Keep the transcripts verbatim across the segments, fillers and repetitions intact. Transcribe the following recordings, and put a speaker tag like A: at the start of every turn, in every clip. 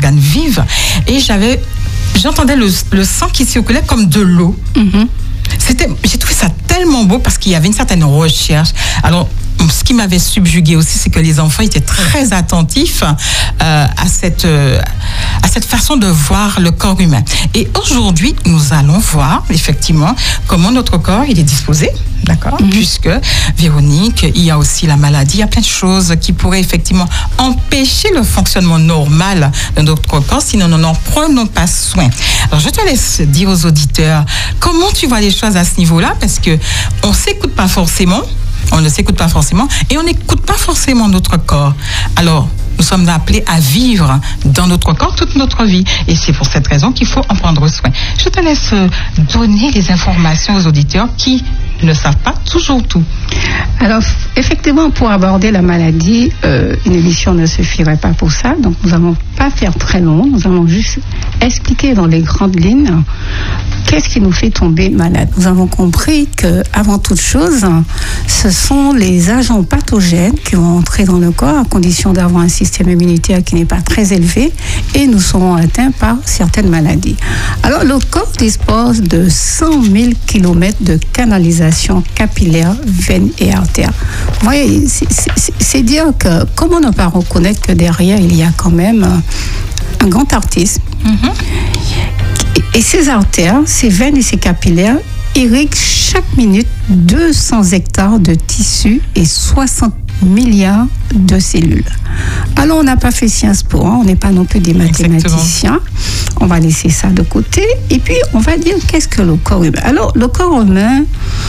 A: organes vivent. Et j'avais, j'entendais le, le sang qui circulait comme de l'eau. Mm-hmm. C'était, j'ai trouvé ça tellement beau parce qu'il y avait une certaine recherche. Alors, ce qui m'avait subjugué aussi, c'est que les enfants étaient très attentifs euh, à cette euh, à cette façon de voir le corps humain. Et aujourd'hui, nous allons voir effectivement comment notre corps il est disposé, d'accord ? Mm-hmm. Puisque Véronique, il y a aussi la maladie, il y a plein de choses qui pourraient effectivement empêcher le fonctionnement normal de notre corps si nous n'en prenons pas soin. Alors, je te laisse dire aux auditeurs comment tu vois les choses à ce niveau-là, parce que on s'écoute pas forcément. On ne s'écoute pas forcément et on n'écoute pas forcément notre corps. Alors, nous sommes appelés à vivre dans notre corps toute notre vie. Et c'est pour cette raison qu'il faut en prendre soin. Je te laisse donner les informations aux auditeurs qui ne savent pas toujours tout.
B: Alors, effectivement, pour aborder la maladie, euh, une émission ne suffirait pas pour ça. Donc, nous n'allons pas faire très long. Nous allons juste expliquer dans les grandes lignes qu'est-ce qui nous fait tomber malade. Nous avons compris que, avant toute chose, ce sont les agents pathogènes qui vont entrer dans le corps à condition d'avoir un système immunitaire qui n'est pas très élevé et nous serons atteints par certaines maladies. Alors, le corps dispose de cent mille kilomètres de canalisation capillaire, veines et artères. Vous voyez, c'est, c'est, c'est dire que comment ne pas reconnaître que derrière, il y a quand même un grand artiste. Mm-hmm. Et ces artères, ces veines et ces capillaires irriguent chaque minute deux cents hectares de tissus et soixante milliards de cellules. Alors, on n'a pas fait Sciences Po, hein, on n'est pas non plus des mathématiciens. Exactement. On va laisser ça de côté. Et puis, on va dire qu'est-ce que le corps humain. Alors, le corps humain,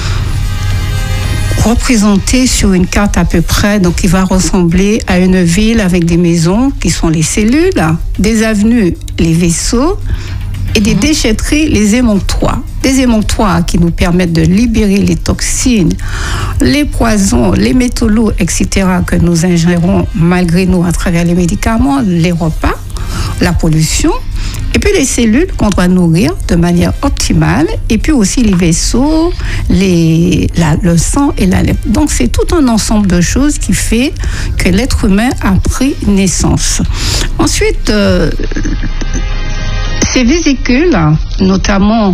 B: représenté sur une carte à peu près, donc il va ressembler à une ville avec des maisons qui sont les cellules, des avenues, les vaisseaux, et des déchetteries, les émonctoires. Des émonctoires qui nous permettent de libérer les toxines, les poisons, les métaux lourds, et cetera, que nous ingérons malgré nous à travers les médicaments, les repas, la pollution, et puis les cellules qu'on doit nourrir de manière optimale, et puis aussi les vaisseaux, les, la, le sang et la lèvre. Donc c'est tout un ensemble de choses qui fait que l'être humain a pris naissance. Ensuite, euh, ces vésicules, notamment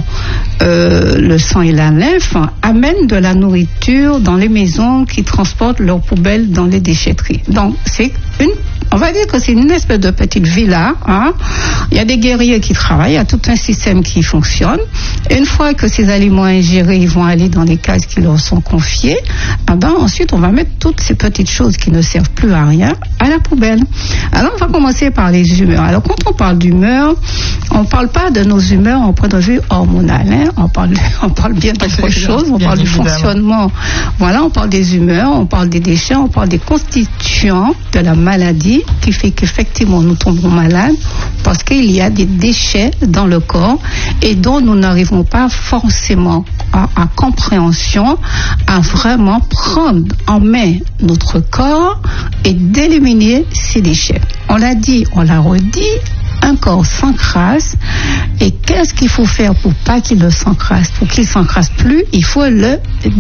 B: euh, le sang et la lymphe, amènent de la nourriture dans les maisons qui transportent leurs poubelles dans les déchetteries. Donc, c'est une, on va dire que c'est une espèce de petite villa. Hein. Il y a des guerriers qui travaillent, il y a tout un système qui fonctionne. Et une fois que ces aliments ingérés, ils vont aller dans les cases qui leur sont confiées, ah ben, ensuite, on va mettre toutes ces petites choses qui ne servent plus à rien à la poubelle. Alors, on va commencer par les humeurs. Alors, quand on parle d'humeur, on ne parle pas de nos humeurs en point de vue hormonal. Hein. On parle, on parle bien d'autre chose. On parle du fonctionnement. Voilà, on parle des humeurs, on parle des déchets, on parle des constituants de la maladie qui fait qu'effectivement nous tombons malades parce qu'il y a des déchets dans le corps et dont nous n'arrivons pas forcément à, à compréhension à vraiment prendre en main notre corps et d'éliminer ces déchets. On l'a dit, on l'a redit, un corps s'encrasse. Et qu'est-ce qu'il faut faire pour pas qu'il ne s'encrasse? Pour qu'il ne s'encrasse plus, il faut le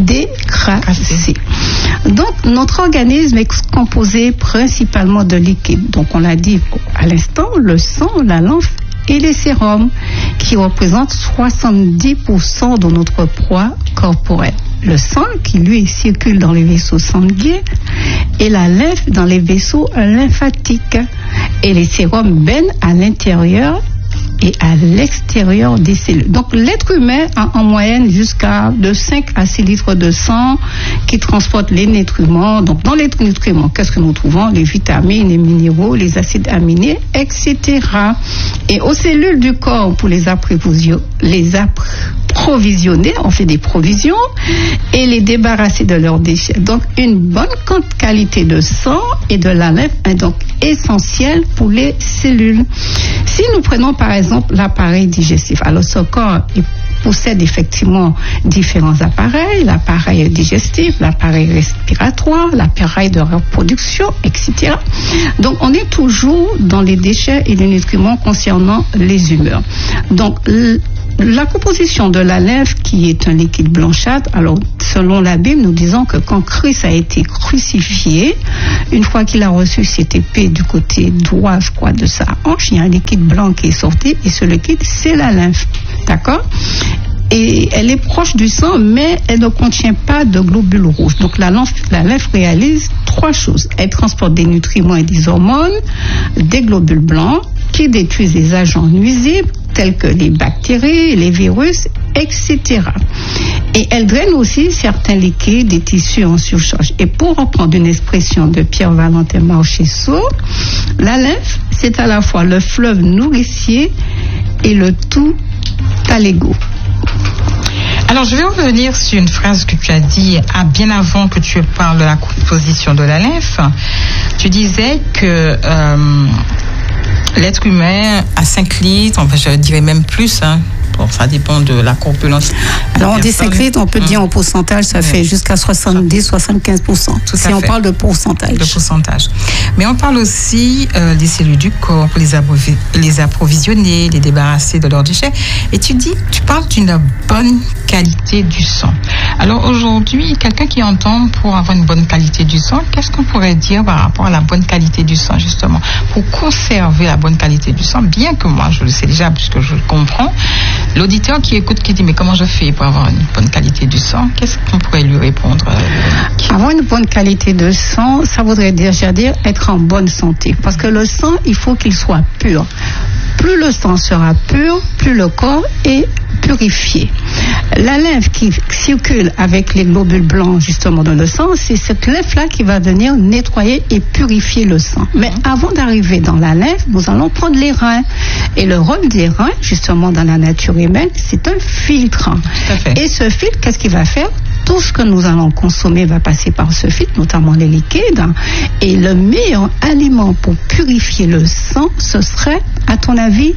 B: décrasser. Donc, notre organisme est composé principalement de liquides. Donc, on l'a dit à l'instant, le sang, la lymphe et les sérums, qui représentent soixante-dix pour cent de notre poids corporel. Le sang, qui lui circule dans les vaisseaux sanguins, et la lymphe dans les vaisseaux lymphatiques. Et les sérums baignent à l'intérieur et à l'extérieur des cellules. Donc l'être humain a en moyenne jusqu'à de cinq à six litres de sang qui transportent les nutriments. Donc dans les nutriments, qu'est-ce que nous trouvons? Les vitamines, les minéraux, les acides aminés, et cetera. Et aux cellules du corps, pour les approvisionner, les approvisionner, on fait des provisions et les débarrasser de leurs déchets. Donc une bonne qualité de sang et de la lymphe est donc essentielle pour les cellules. Si nous prenons par exemple l'appareil digestif, alors ce corps il possède effectivement différents appareils, l'appareil digestif, l'appareil respiratoire, l'appareil de reproduction, et cetera. Donc on est toujours dans les déchets et les nutriments concernant les humeurs. Donc la composition de la lèvre, qui est un liquide blanchâtre, alors selon la Bible, nous disons que quand Christ a été crucifié, une fois qu'il a reçu cette épée du côté droit, je crois, de sa hanche, il y a un liquide blanc qui est sorti, et ce liquide, c'est la lymphe. D'accord ? Et elle est proche du sang, mais elle ne contient pas de globules rouges. Donc la lymphe, la lymphe réalise trois choses. Elle transporte des nutriments et des hormones, des globules blancs qui détruisent les agents nuisibles tels que les bactéries, les virus, et cetera. Et elle draine aussi certains liquides des tissus en surcharge. Et pour reprendre une expression de Pierre-Valentin Marchessault, la lymphe, c'est à la fois le fleuve nourricier et le tout à l'ego.
A: Alors, je vais revenir sur une phrase que tu as dit ah, bien avant que tu parles de la composition de la lymphe. Tu disais que euh, l'être humain a cinq litres, enfin, je dirais même plus, hein. Bon, ça dépend de la corpulence.
B: Alors, on dit cinq litres, on peut mmh. dire en pourcentage, ça mmh. fait jusqu'à soixante-dix à soixante-quinze pour cent. Tout si on fait. Parle de pourcentage.
A: De pourcentage. Mais on parle aussi euh, des cellules du corps pour les, approvi- les approvisionner, les débarrasser de leurs déchets. Et tu dis, tu parles d'une bonne qualité du sang. Alors aujourd'hui, quelqu'un qui entend pour avoir une bonne qualité du sang, qu'est-ce qu'on pourrait dire par rapport à la bonne qualité du sang, justement, pour conserver la bonne qualité du sang, bien que moi, je le sais déjà, puisque je le comprends. L'auditeur qui écoute, qui dit, mais comment je fais pour avoir une bonne qualité du sang? Qu'est-ce qu'on pourrait lui répondre?
B: Avoir une bonne qualité de sang, ça voudrait déjà dire être en bonne santé. Parce que le sang, il faut qu'il soit pur. Plus le sang sera pur, plus le corps est purifié. La lymphe qui circule avec les globules blancs justement dans le sang, c'est cette lymphe-là qui va venir nettoyer et purifier le sang. Mais avant d'arriver dans la lymphe, nous allons prendre les reins. Et le rôle des reins, justement dans la nature humaine, c'est un filtre.
A: Tout à fait.
B: Et ce filtre, qu'est-ce qu'il va faire? Tout ce que nous allons consommer va passer par ce filtre, notamment les liquides. Et le meilleur aliment pour purifier le sang, ce serait, à ton avis?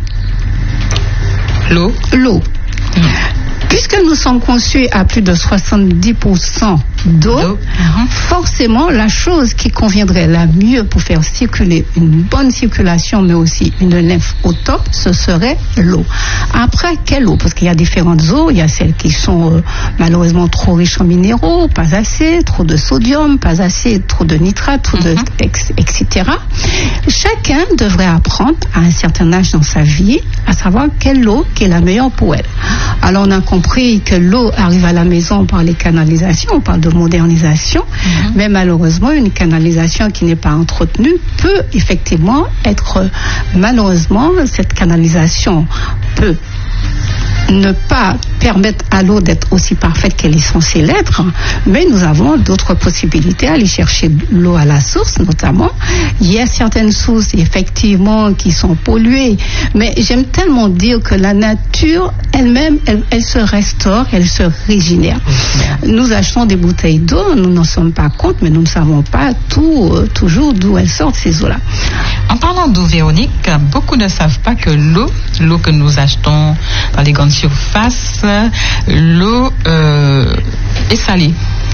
A: L'eau.
B: L'eau. Mmh. Puisque nous sommes conçus à plus de soixante-dix pour cent d'eau, d'eau. Mmh. Forcément, la chose qui conviendrait la mieux pour faire circuler une bonne circulation, mais aussi une lymphe au top, ce serait l'eau. Après, quelle eau? Parce qu'il y a différentes eaux. Il y a celles qui sont euh, malheureusement trop riches en minéraux, pas assez, trop de sodium, pas assez, trop de nitrate, trop mmh. de, et cetera. Chacun devrait apprendre à un certain âge dans sa vie à savoir quelle eau qui est la meilleure pour elle. Alors, on a compris que l'eau arrive à la maison par les canalisations, on parle de modernisation, mmh. mais malheureusement, une canalisation qui n'est pas entretenue peut effectivement être, malheureusement, cette canalisation peut ne pas permettre à l'eau d'être aussi parfaite qu'elle est censée l'être, mais nous avons d'autres possibilités à aller chercher l'eau à la source, notamment. Il y a certaines sources, effectivement, qui sont polluées, mais j'aime tellement dire que la nature elle-même, elle, elle se restaure, elle se régénère. Nous achetons des bouteilles d'eau, nous n'en sommes pas compte, mais nous ne savons pas tout, euh, toujours d'où elles sortent, ces eaux-là.
A: En parlant d'eau, Véronique, beaucoup ne savent pas que l'eau, l'eau que nous achetons dans les grandes surfaces, l'eau euh, est salée.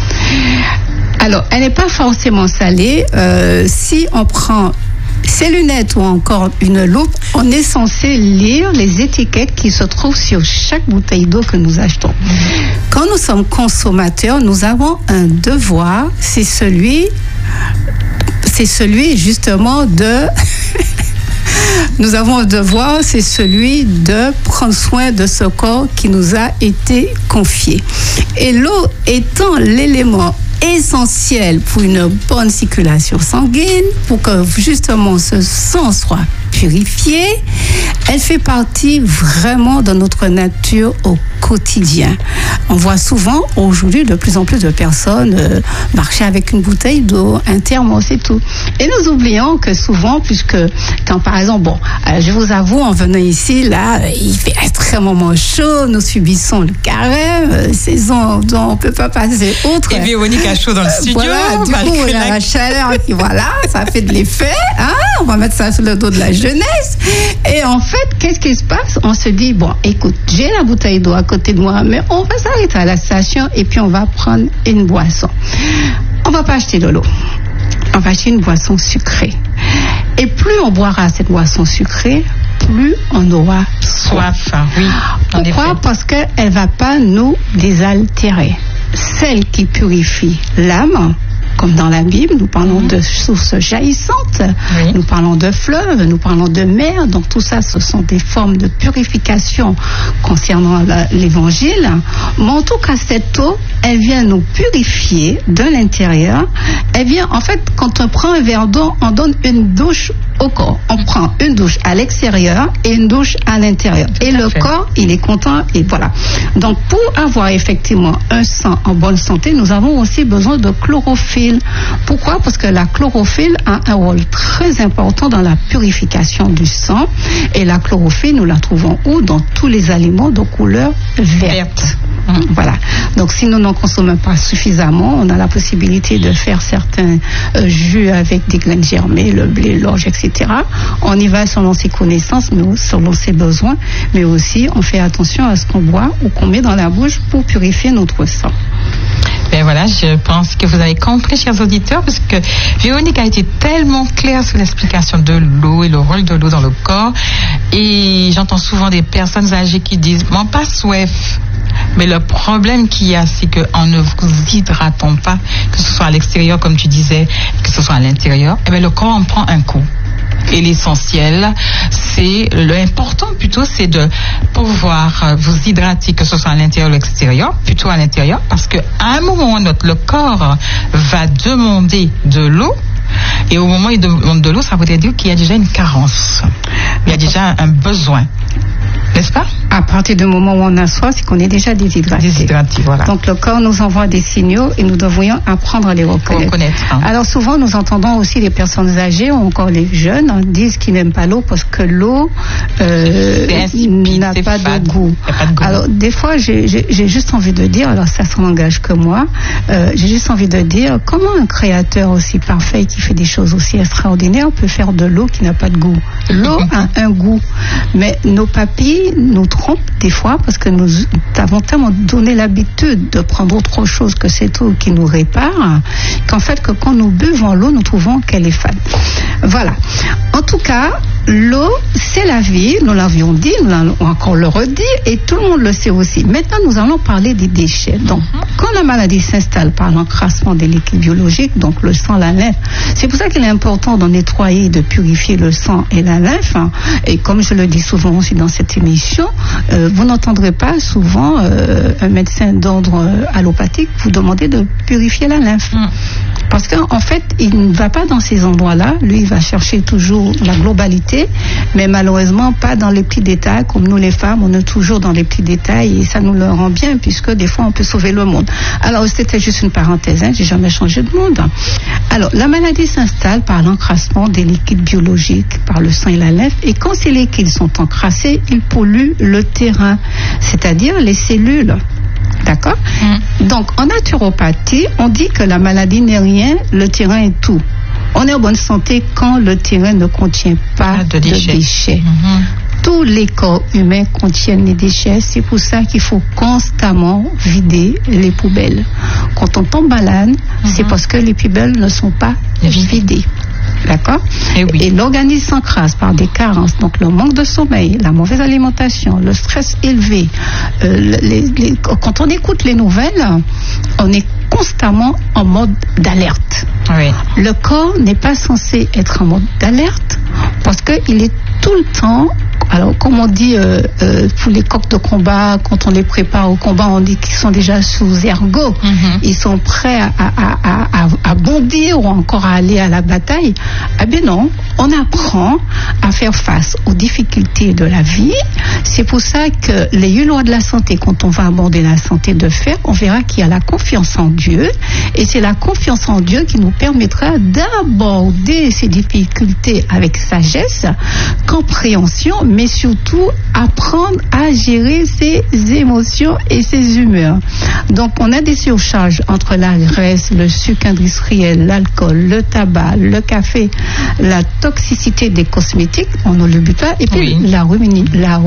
B: Alors, elle n'est pas forcément salée. Euh, si on prend ses lunettes ou encore une loupe, on est censé lire les étiquettes qui se trouvent sur chaque bouteille d'eau que nous achetons. Quand nous sommes consommateurs, nous avons un devoir, c'est celui, c'est celui justement de... Nous avons un devoir, c'est celui de prendre soin de ce corps qui nous a été confié. Et l'eau étant l'élément essentiel pour une bonne circulation sanguine, pour que justement ce sang soit purifié, elle fait partie vraiment de notre nature au quotidien. On voit souvent aujourd'hui de plus en plus de personnes euh, marcher avec une bouteille d'eau, un thermos et tout. Et nous oublions que souvent, puisque quand par exemple, bon, euh, je vous avoue, en venant ici, là, il fait extrêmement chaud, nous subissons le carême, euh, saison dont on ne peut pas passer outre.
A: Et Véronique a chaud dans le studio.
B: Voilà, du coup, on a la chaleur qui, voilà, ça fait de l'effet. Hein, on va mettre ça sur le dos de la jeunesse. Et en fait, qu'est-ce qui se passe? On se dit, bon, écoute, j'ai la bouteille d'eau à côté de moi, mais on va s'arrêter à la station et puis on va prendre une boisson. On va pas acheter de l'eau. On va acheter une boisson sucrée. Et plus on boira cette boisson sucrée, plus on aura
A: soif.
B: soif.
A: Oui,
B: pourquoi? Parce qu'elle ne va pas nous désaltérer. Celle qui purifie l'âme, comme dans la Bible, nous parlons mmh. de sources jaillissantes, oui. nous parlons de fleuves, nous parlons de mer. Donc tout ça, ce sont des formes de purification concernant la, l'évangile. Mais en tout cas, cette eau, elle vient nous purifier de l'intérieur. Elle vient, en fait, quand on prend un verre d'eau, on donne une douche au corps. On prend une douche à l'extérieur et une douche à l'intérieur. Et le fait. corps, il est content, et voilà. Donc pour avoir effectivement un sang en bonne santé, nous avons aussi besoin de chlorophylle. Pourquoi? Parce que la chlorophylle a un rôle très important dans la purification du sang. Et la chlorophylle, nous la trouvons où? Dans tous les aliments de couleur verte. verte. Mmh. Voilà. Donc si nous n'en consommons pas suffisamment, on a la possibilité de faire certains euh, jus avec des graines germées, le blé, l'orge, et cetera. On y va selon ses connaissances, mais selon ses besoins. Mais aussi, on fait attention à ce qu'on boit ou qu'on met dans la bouche pour purifier notre sang.
A: Ben voilà, je pense que vous avez compris, chers auditeurs, parce que Véronique a été tellement claire sur l'explication de l'eau et le rôle de l'eau dans le corps. Et j'entends souvent des personnes âgées qui disent « Moi, pas soif ». Mais le problème qu'il y a, c'est qu'en ne vous hydratant pas, que ce soit à l'extérieur, comme tu disais, que ce soit à l'intérieur, eh bien, le corps en prend un coup. Et l'essentiel, c'est l'important plutôt, c'est de pouvoir vous hydrater, que ce soit à l'intérieur ou à l'extérieur, plutôt à l'intériur, parce qu'à un moment ou un autre, le corps va demander de l'eau. Et au moment où il demande de l'eau, ça veut dire qu'il y a déjà une carence. Il y a déjà un besoin. N'est-ce pas?
B: À partir du moment où on a soif, c'est qu'on est déjà déshydraté.
A: Déshydraté, voilà.
B: Donc le corps nous envoie des signaux et nous devrions apprendre à les reconnaître. reconnaître hein. Alors souvent, nous entendons aussi les personnes âgées ou encore les jeunes hein, disent qu'ils n'aiment pas l'eau parce que l'eau euh, insipide, n'a pas de, goût. pas de goût. Alors des fois, j'ai, j'ai, j'ai juste envie de dire, alors ça s'en engage que moi, euh, j'ai juste envie de dire comment un créateur aussi parfait qui fait des choses aussi extraordinaires peut faire de l'eau qui n'a pas de goût. L'eau a un goût, mais nos papilles nous trompent des fois parce que nous avons tellement donné l'habitude de prendre autre chose que cette eau qui nous répare qu'en fait que quand nous buvons l'eau, nous trouvons qu'elle est fade. Voilà. En tout cas, l'eau, c'est la vie, nous l'avions dit, nous allons encore le redire et tout le monde le sait aussi. Maintenant, nous allons parler des déchets. Donc, quand la maladie s'installe par l'encrassement des liquides biologiques, donc le sang, la lymphe, c'est pour ça qu'il est important d'en nettoyer, de purifier le sang et la lymphe. Et comme je le dis souvent aussi dans cette émission, euh, vous n'entendrez pas souvent euh, un médecin d'ordre euh, allopathique vous demander de purifier la lymphe. Mm. Parce qu'en fait, il ne va pas dans ces endroits-là. Lui, il va chercher toujours la globalité, mais malheureusement pas dans les petits détails. Comme nous, les femmes, on est toujours dans les petits détails et ça nous le rend bien puisque des fois, on peut sauver le monde. Alors, c'était juste une parenthèse, hein, j'ai jamais changé de monde. Alors, la maladie s'installe par l'encrassement des liquides biologiques, par le sang et la lymphe. Et quand ces liquides sont encrassés, ils polluent le terrain, c'est-à-dire les cellules. D'accord ? Mmh. Donc, en naturopathie, on dit que la maladie n'est rien, le terrain est tout. On est en bonne santé quand le terrain ne contient pas ah, de déchets. De déchets. Mmh. Tous les corps humains contiennent des déchets. C'est pour ça qu'il faut constamment vider les poubelles. Quand on tombe malade, mmh. c'est parce que les poubelles ne sont pas vidées. D'accord ? Et, oui. Et l'organisme s'encrasse par des carences, donc le manque de sommeil, la mauvaise alimentation, le stress élevé. Euh, les, les, quand on écoute les nouvelles, on est constamment en mode d'alerte. Oui. Le corps n'est pas censé être en mode d'alerte parce qu'il est tout le temps. Alors, comme on dit euh, euh, pour les coqs de combat, quand on les prépare au combat, on dit qu'ils sont déjà sous ergot. Mm-hmm. Ils sont prêts à, à, à, à, à bondir ou encore à aller à la bataille. Eh bien non, on apprend à faire face aux difficultés de la vie. C'est pour ça que les huit lois de la santé, quand on va aborder la santé de fer, on verra qu'il y a la confiance en Dieu. Et c'est la confiance en Dieu qui nous permettra d'aborder ces difficultés avec sagesse, compréhension, mais surtout apprendre à gérer ses émotions et ses humeurs. Donc, on a des surcharges entre la graisse, le sucre industriel, l'alcool, le tabac, le café, la toxicité des cosmétiques, on ne le but pas, et puis oui. la, rumini, la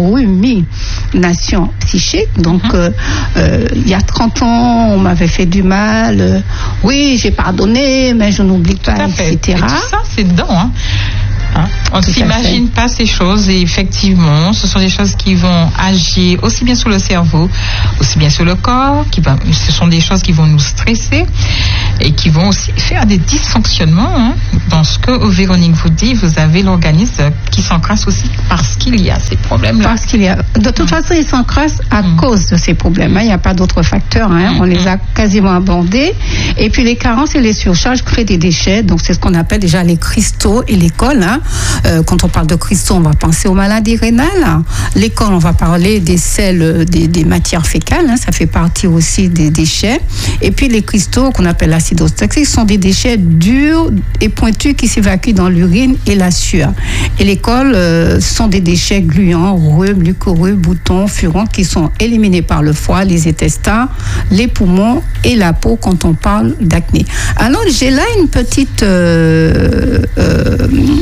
B: rumination psychique. Donc, mm-hmm. euh, euh, il y a trente ans, on m'avait fait du mal. Euh, oui, j'ai pardonné, mais je n'oublie pas, et cetera.
A: Et tout ça, c'est dedans, hein. Hein? On ne s'imagine pas ces choses et effectivement, ce sont des choses qui vont agir aussi bien sur le cerveau, aussi bien sur le corps, qui va, ce sont des choses qui vont nous stresser et qui vont aussi faire des dysfonctionnements. Hein? Dans ce que Véronique vous dit, vous avez l'organisme qui s'encrasse aussi parce qu'il y a ces problèmes-là.
B: Parce qu'il y a. De toute mmh. façon, il s'encrasse à mmh. cause de ces problèmes. Hein? Il n'y a pas d'autres facteurs. Hein? Mmh. On les a quasiment abordés. Et puis les carences et les surcharges créent des déchets. Donc c'est ce qu'on appelle déjà les cristaux et les cols. Hein? Euh, quand on parle de cristaux, on va penser aux maladies rénales. Hein? Les cols, on va parler des selles, des, des matières fécales. Hein? Ça fait partie aussi des déchets. Et puis les cristaux qu'on appelle l'acidose toxique sont des déchets durs et pointus qui s'évacuent dans l'urine et la sueur. Et les cols euh, sont des déchets gluants, rhumes, mucoreux, boutons, furans qui sont éliminés par le foie, les intestins, les poumons et la peau quand on parle d'acné. Alors j'ai là une petite euh, euh,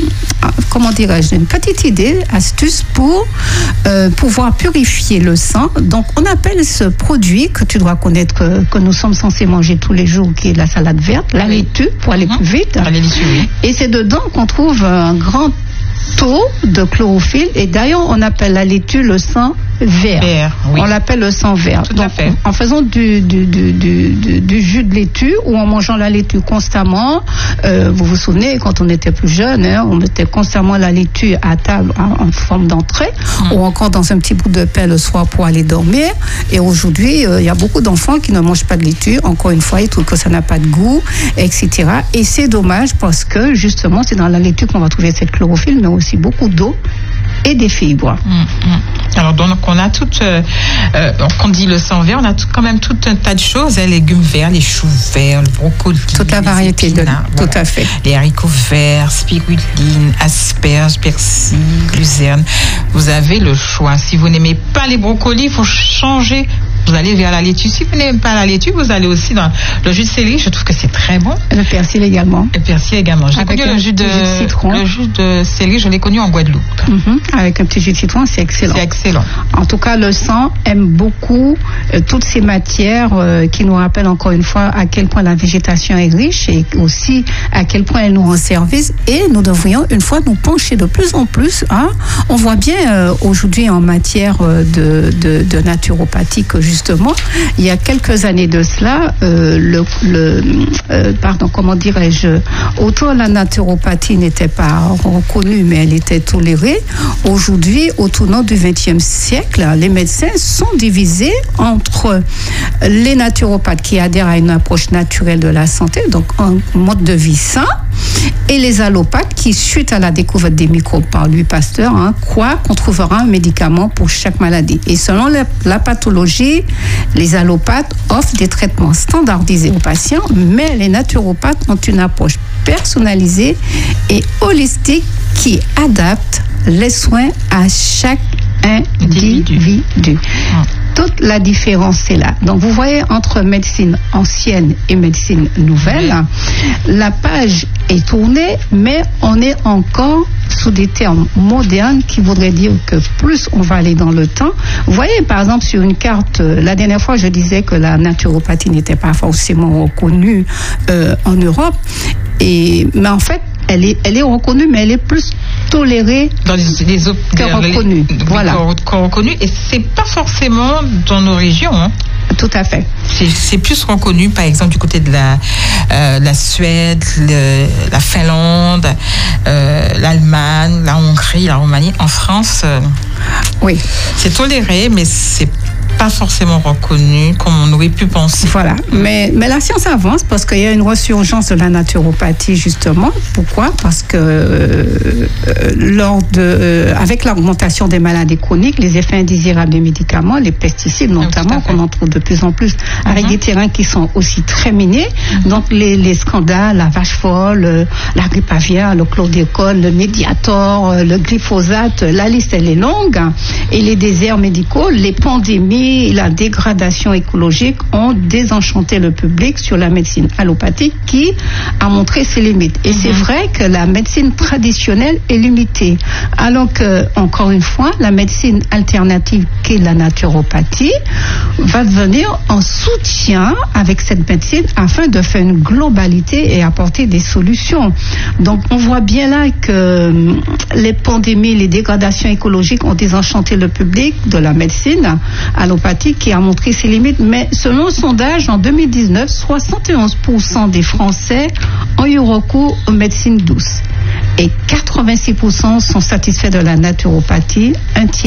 B: comment dirais-je, une petite idée, astuce pour euh, pouvoir purifier le sang. Donc on appelle ce produit que tu dois connaître, que, que nous sommes censés manger tous les jours, qui est la salade verte, la laitue, pour aller mmh. plus vite.
A: La laitue, oui.
B: Et c'est dedans qu'on trouve un grand taux de chlorophylle, et d'ailleurs on appelle la laitue le sang vert.
A: vert oui.
B: On l'appelle le sang vert.
A: Tout
B: Donc,
A: à fait.
B: En faisant du, du, du, du, du, du jus de laitue ou en mangeant la laitue constamment, euh, vous vous souvenez, quand on était plus jeune, hein, on mettait constamment la laitue à table en, en forme d'entrée mmh. ou encore dans un petit bout de pain le soir pour aller dormir. Et aujourd'hui, il euh, y a beaucoup d'enfants qui ne mangent pas de laitue. Encore une fois, ils trouvent que ça n'a pas de goût, et cetera. Et c'est dommage parce que justement, c'est dans la laitue qu'on va trouver cette chlorophylle, mais aussi beaucoup d'eau et des fibres. Mmh,
A: mmh. Alors donc on a tout, euh, euh, on dit le sang vert, on a tout, quand même tout un tas de choses, hein, légumes verts, les choux verts, le brocoli,
B: toute la variété de
A: voilà.
B: tout à fait.
A: Les haricots verts, spiruline, asperges, persil, luzerne. Vous avez le choix. Si vous n'aimez pas les brocolis, il faut changer. Vous allez vers la laitue. Si vous n'aimez pas la laitue, vous allez aussi dans le jus de céleri. Je trouve que c'est très bon.
B: Le persil également.
A: Le persil également. J'ai connu le jus de,
B: jus de citron.
A: Le jus de céleri, je l'ai connu en Guadeloupe.
B: Mm-hmm. Avec un petit jus de citron, c'est excellent.
A: C'est excellent.
B: En tout cas, le sang aime beaucoup euh, toutes ces matières euh, qui nous rappellent encore une fois à quel point la végétation est riche et aussi à quel point elle nous rend service. Et nous devrions une fois nous pencher de plus en plus. Hein. On voit bien euh, aujourd'hui en matière euh, de, de, de naturopathie que justement, il y a quelques années de cela, euh, le, le euh, pardon, comment dirais-je, autant la naturopathie n'était pas reconnue, mais elle était tolérée. Aujourd'hui, au tournant du vingtième siècle, les médecins sont divisés entre les naturopathes qui adhèrent à une approche naturelle de la santé, donc un mode de vie sain, et les allopathes qui, suite à la découverte des microbes par Louis Pasteur, hein, croient qu'on trouvera un médicament pour chaque maladie. Et selon la, la pathologie, les allopathes offrent des traitements standardisés aux patients, mais les naturopathes ont une approche personnalisée et holistique qui adapte les soins à chaque individu. Toute la différence, c'est là. Donc, vous voyez, entre médecine ancienne et médecine nouvelle, la page est tournée, mais on est encore sous des termes modernes qui voudraient dire que plus on va aller dans le temps. Vous voyez, par exemple, sur une carte, la dernière fois, je disais que la naturopathie n'était pas forcément reconnue euh, en Europe. Et, mais en fait, elle est, elle est reconnue, mais elle est plus tolérée
A: dans les, les,
B: que reconnue.
A: Les,
B: voilà.
A: Reconnue, et c'est pas forcément dans nos régions. Hein.
B: Tout à fait.
A: C'est, c'est plus reconnu, par exemple, du côté de la, euh, la Suède, le, la Finlande, euh, l'Allemagne, la Hongrie, la Roumanie. En France, euh,
B: oui,
A: c'est toléré, mais c'est pas forcément reconnu comme on aurait pu penser.
B: Voilà, mais, mais la science avance parce qu'il y a une resurgence de la naturopathie justement. Pourquoi ? Parce que euh, lors de, euh, avec l'augmentation des maladies chroniques, les effets indésirables des médicaments, les pesticides notamment, qu'on en trouve de plus en plus, mm-hmm. avec des terrains qui sont aussi très minés, mm-hmm. donc les, les scandales, la vache folle, la grippe aviaire, le chlordécone, le médiator, le glyphosate, la liste elle est longue, et les déserts médicaux, les pandémies, pandémie et la dégradation écologique ont désenchanté le public sur la médecine allopathique qui a montré ses limites. Et mm-hmm. c'est vrai que la médecine traditionnelle est limitée. Alors que, encore une fois, la médecine alternative qui est la naturopathie va devenir en soutien avec cette médecine afin de faire une globalité et apporter des solutions. Donc on voit bien là que les pandémies, les dégradations écologiques ont désenchanté le public de la médecine allopathique qui a montré ses limites. Mais selon le sondage, en deux mille dix-neuf, soixante et onze pour cent des Français ont eu recours aux médecines douces et quatre-vingt-six pour cent sont satisfaits de la naturopathie. Un tiers